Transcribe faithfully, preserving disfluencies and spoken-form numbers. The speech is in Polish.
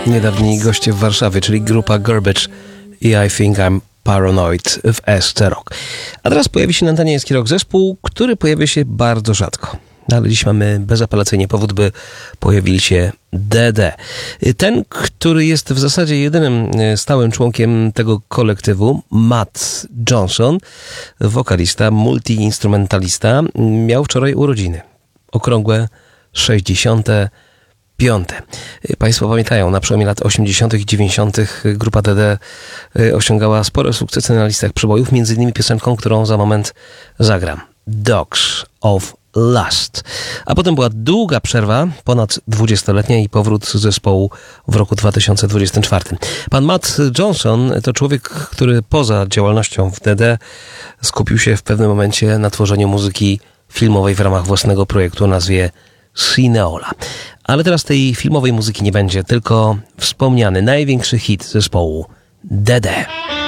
niedawni goście w Warszawie, czyli grupa Garbage i I Think I'm Paranoid w S T Rock. A teraz pojawi się na antenie Eski Rock zespół, który pojawia się bardzo rzadko. Ale dziś mamy bezapelacyjnie powód, by pojawili się D D. Ten, który jest w zasadzie jedynym stałym członkiem tego kolektywu, Matt Johnson, wokalista, multiinstrumentalista, miał wczoraj urodziny. Okrągłe sześćdziesiąte piąte. Państwo pamiętają, na przełomie lat osiemdziesiątych i dziewięćdziesiątych grupa D D osiągała spore sukcesy na listach przebojów, między innymi piosenką, którą za moment zagram. Dogs of Lust. A potem była długa przerwa, ponad dwudziestoletnia, i powrót zespołu w roku dwa tysiące dwudziestym czwartym. Pan Matt Johnson to człowiek, który poza działalnością w D D skupił się w pewnym momencie na tworzeniu muzyki filmowej w ramach własnego projektu o nazwie Cineola. Ale teraz tej filmowej muzyki nie będzie, tylko wspomniany największy hit zespołu D D.